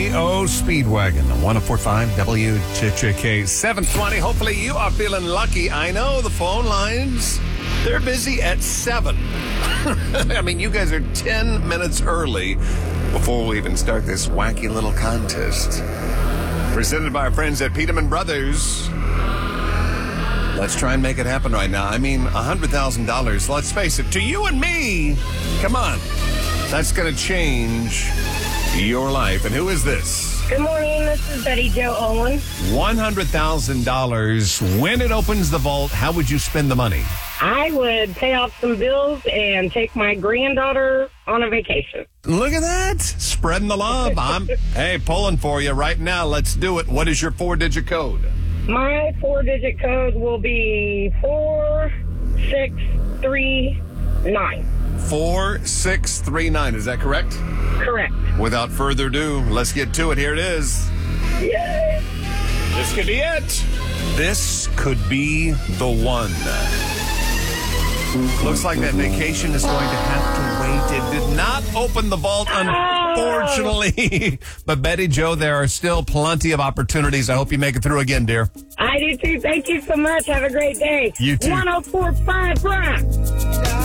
REO Speedwagon, 1045 WCHK 720. Hopefully you are feeling lucky. I know the phone lines, they're busy at 7. I mean, you guys are 10 minutes early before we even start this wacky little contest. Presented by our friends at Peterman Brothers. Let's try and make it happen right now. I mean, $100,000, let's face it, to you and me, come on. That's going to change your life. And who is this? Good morning, this is Betty Jo Owen. $100,000. When it opens the vault, how would you spend the money? I would pay off some bills and take my granddaughter on a vacation. Look at that. Spreading the love. I'm pulling for you right now. Let's do it. What is your 4-digit code? My 4-digit code will be 4639. 4639. Is that correct? Correct. Without further ado, let's get to it. Here it is. Yay! This could be it. This could be the one. Looks like that vacation is going to have to wait. It did not open the vault, unfortunately. But Betty Jo, there are still plenty of opportunities. I hope you make it through again, dear. I do too. Thank you so much. Have a great day. You too. 1045 Rock.